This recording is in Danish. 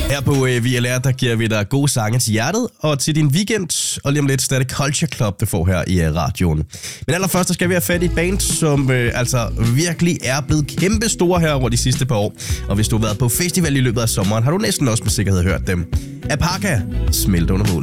Her på VLR, der giver vi dig gode sange til hjertet og til din weekend, og lige om lidt Static Culture Club, du får her i radioen. Men allerførst skal vi have fat i et band, som altså virkelig er blevet kæmpe store her over de sidste par år. Og hvis du har været på festival i løbet af sommeren, har du næsten også med sikkerhed hørt dem. Apaka, Smelt under mål.